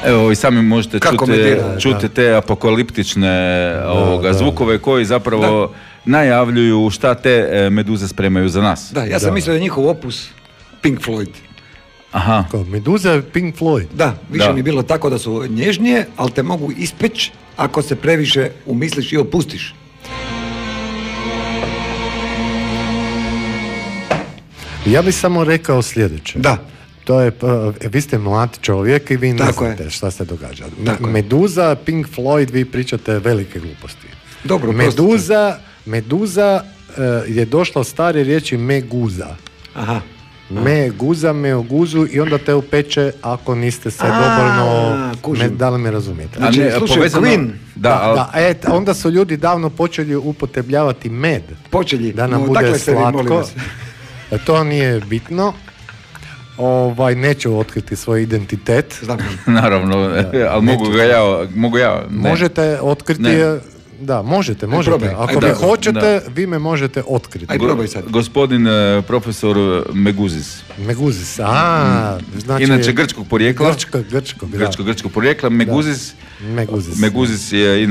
Evo, i sami možete čuti da. te apokaliptične zvukove koji zapravo najavljuju šta te meduze spremaju za nas. Da, ja sam mislio da je njihov opus Pink Floyd. Aha. Meduza je Pink Floyd. Da, više mi je bilo tako da su nježnije, ali te mogu ispeći ako se previše umisliš i opustiš. Ja bih samo rekao sljedeće. Da. To je, vi ste mlad čovjek i vi ne znate šta se događa. Meduza, Pink Floyd, vi pričate velike gluposti. Dobro, Meduza je došla od stare riječi meguza. Aha. Meguza, meoguzu i onda te upeče ako niste se dobro, da li me razumijete? Znači, slušaj, Queen. Onda su ljudi davno počeli upotrebljavati med. Da nam bude slatko. To nije bitno. Neću otkriti svoj identitet. Naravno, ali mogu ja. Ne. Možete otkriti... Ne. Da, možete. Ako vi hoćete, vi me možete otkriti. Aj, probaj sad. Gospodin profesor Meguzis. Znači... Inače grčkog porijekla. Grčkog porijekla. Meguzis je